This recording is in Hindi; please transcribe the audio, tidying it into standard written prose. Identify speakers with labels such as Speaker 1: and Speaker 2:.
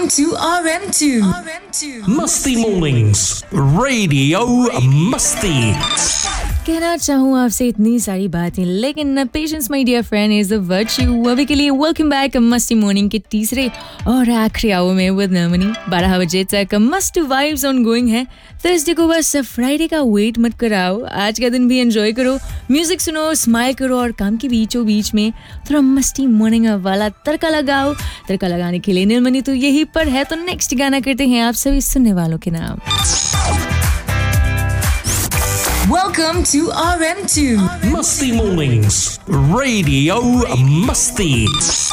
Speaker 1: to RM2.
Speaker 2: Masti Mornings, Radio Masti.
Speaker 3: कहना चाहूँ आपसे इतनी सारी बातें, लेकिन patience my dear friend is a virtue. अभी के लिए वेलकम बैक मस्ती मॉर्निंग के तीसरे और आखिरी आवर में विद नमनी। 12 बजे तक मस्त वाइब्स ऑनगोइंग है। थर्सडे को बस फ्राइडे का वेट मत कराओ, आज का दिन भी एंजॉय करो, म्यूजिक सुनो, स्माइल करो और काम के बीचों बीच में थोड़ा मस्ती मॉर्निंग वाला तड़का लगाओ। तड़का लगाने के लिए निर्मनी तो यही पर है। तो नेक्स्ट गाना करते हैं आप सभी सुनने वालों के नाम।
Speaker 1: Welcome to RM2.
Speaker 2: Masti Mornings, Radio Masti.